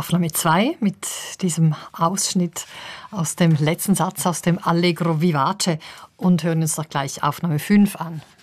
Aufnahme 2 mit diesem Ausschnitt aus dem letzten Satz aus dem Allegro vivace und hören uns doch gleich Aufnahme 5 an.